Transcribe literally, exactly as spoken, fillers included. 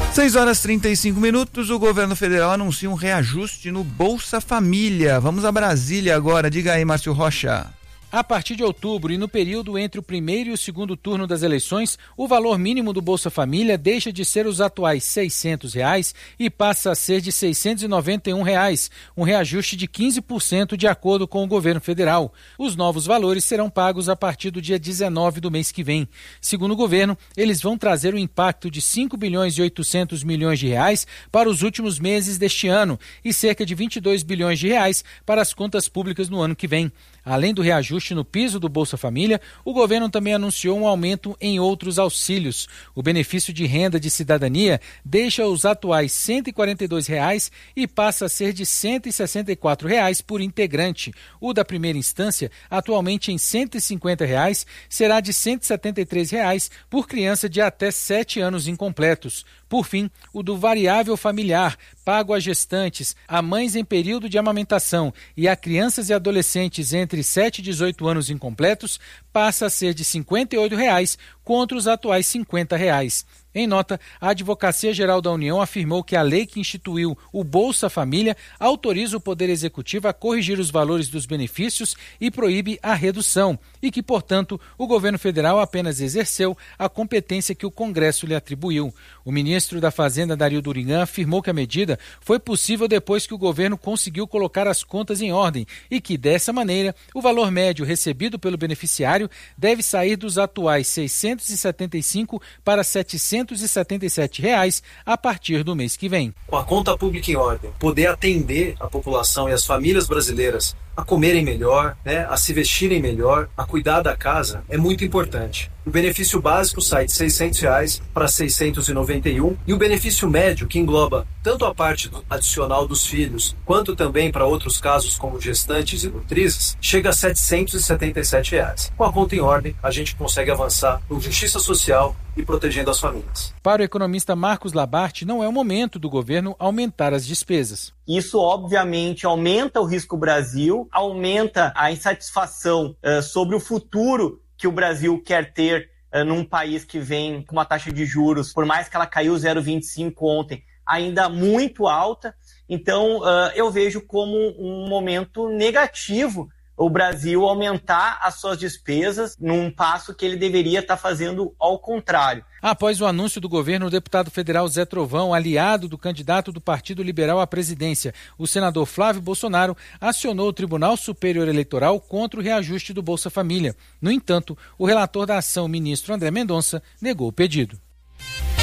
seis horas e trinta e cinco minutos, o governo federal anuncia um reajuste no Bolsa Família. Vamos a Brasília agora, diga aí, Márcio Rocha. A partir de outubro e no período entre o primeiro e o segundo turno das eleições, o valor mínimo do Bolsa Família deixa de ser os atuais seiscentos reais e passa a ser de seiscentos e noventa e um reais, um reajuste de quinze por cento de acordo com o governo federal. Os novos valores serão pagos a partir do dia dezenove do mês que vem. Segundo o governo, eles vão trazer o impacto de cinco bilhões e oitocentos milhões de reais para os últimos meses deste ano e cerca de vinte e dois bilhões de reais para as contas públicas no ano que vem. Além do reajuste no piso do Bolsa Família, o governo também anunciou um aumento em outros auxílios. O benefício de renda de cidadania deixa os atuais cento e quarenta e dois reais e passa a ser de cento e sessenta e quatro reais por integrante. O da primeira instância, atualmente em cento e cinquenta reais, será de cento e setenta e três reais por criança de até sete anos incompletos. Por fim, o do variável familiar, pago a gestantes, a mães em período de amamentação e a crianças e adolescentes entre sete e dezoito anos incompletos, passa a ser de cinquenta e oito reais contra os atuais cinquenta reais. Em nota, a Advocacia Geral da União afirmou que a lei que instituiu o Bolsa Família autoriza o Poder Executivo a corrigir os valores dos benefícios e proíbe a redução, e que, portanto, o governo federal apenas exerceu a competência que o Congresso lhe atribuiu. O ministro da Fazenda, Dario Durigan, afirmou que a medida foi possível depois que o governo conseguiu colocar as contas em ordem e que, dessa maneira, o valor médio recebido pelo beneficiário deve sair dos atuais seiscentos e setenta e cinco para setecentos e setenta e sete reais a partir do mês que vem. Com a conta pública em ordem, poder atender a população e as famílias brasileiras a comerem melhor, né, a se vestirem melhor, a cuidar da casa, é muito importante. O benefício básico sai de seiscentos reais para seiscentos e noventa e um e o benefício médio, que engloba tanto a parte adicional dos filhos, quanto também para outros casos como gestantes e nutrizes, chega a setecentos e setenta e sete reais. Com a conta em ordem, a gente consegue avançar com justiça social e protegendo as famílias. Para o economista Marcos Labarte, não é o momento do governo aumentar as despesas. Isso, obviamente, aumenta o risco Brasil, aumenta a insatisfação uh, sobre o futuro que o Brasil quer ter uh, num país que vem com uma taxa de juros, por mais que ela caiu zero vírgula vinte e cinco ontem, ainda muito alta. Então, uh, eu vejo como um momento negativo o Brasil aumentar as suas despesas num passo que ele deveria estar fazendo ao contrário. Após o anúncio do governo, o deputado federal Zé Trovão, aliado do candidato do Partido Liberal à presidência, o senador Flávio Bolsonaro, acionou o Tribunal Superior Eleitoral contra o reajuste do Bolsa Família. No entanto, o relator da ação, o ministro André Mendonça, negou o pedido.